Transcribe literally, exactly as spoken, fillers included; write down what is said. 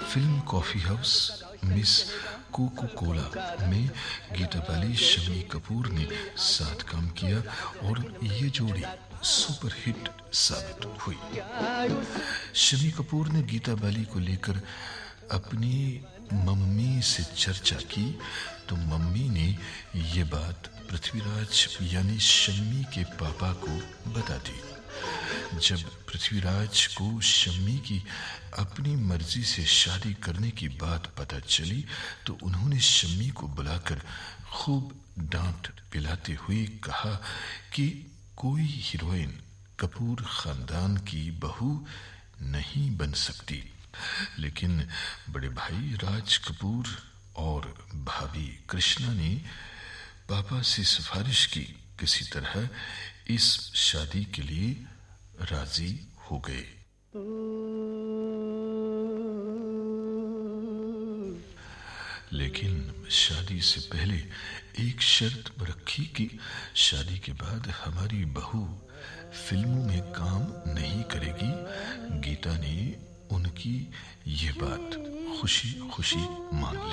Film coffee house miss cocoa Cola में गीता बाली शम्मी कपूर ने साथ काम किया और ये जोड़ी सुपर हिट साबित हुई। शम्मी कपूर ने गीता बाली को लेकर अपनी मम्मी से चर्चा की तो मम्मी ने ये बात पृथ्वीराज यानी शम्मी के पापा को बता दी। जब पृथ्वीराज को शम्मी की अपनी मर्जी से शादी करने की बात पता चली तो उन्होंने शम्मी को बुलाकर खूब डांट पिलाते हुए कहा कि कोई हीरोइन कपूर खानदान की बहू नहीं बन सकती। लेकिन बड़े भाई राज कपूर और भाभी कृष्णा ने पापा से सिफारिश की, किसी तरह इस शादी के लिए राजी हो गए। लेकिन शादी से पहले एक शर्त रखी कि शादी के बाद हमारी बहू फिल्मों में काम नहीं करेगी। गीता ने उनकी ये बात खुशी खुशी मान ली।